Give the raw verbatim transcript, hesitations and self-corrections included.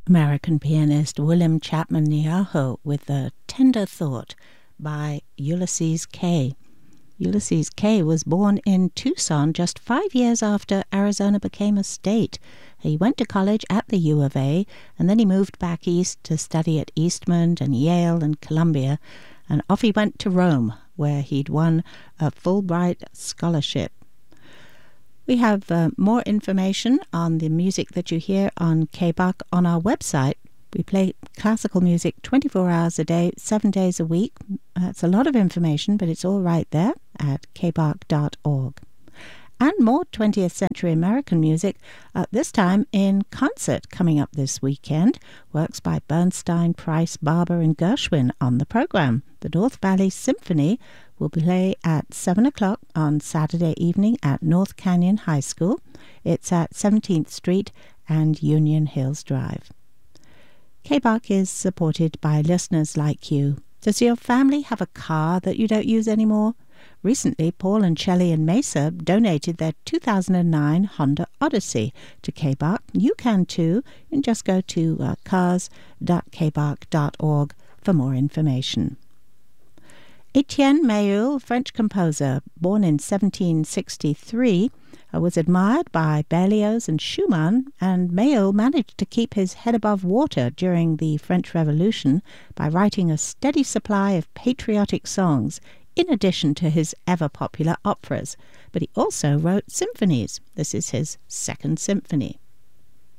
American pianist William Chapman Nyahou with a Tender Thought by Ulysses Kay. Ulysses Kay was born in Tucson just five years after Arizona became a state. He went to college at the U of A, and then he moved back east to study at Eastman and Yale and Columbia, and off he went to Rome, where he'd won a Fulbright scholarship. We have uh, more information on the music that you hear on K B A C on our website. We play classical music twenty-four hours a day, seven days a week. That's a lot of information, but it's all right there at k b a c dot org. And more twentieth century American music, uh, this time in concert coming up this weekend. Works by Bernstein, Price, Barber and Gershwin on the program. The North Valley Symphony will play at seven o'clock on Saturday evening at North Canyon High School. It's at seventeenth Street and Union Hills Drive. K B A C is supported by listeners like you. Does your family have a car that you don't use anymore? Recently, Paul and Shelley in Mesa donated their two thousand nine Honda Odyssey to K B A C. You can too. You can just go to uh, cars dot k b a c dot org for more information. Etienne Méhul, French composer, born in seventeen sixty-three, uh, was admired by Berlioz and Schumann, and Méhul managed to keep his head above water during the French Revolution by writing a steady supply of patriotic songs, in addition to his ever-popular operas. But he also wrote symphonies. This is his second symphony.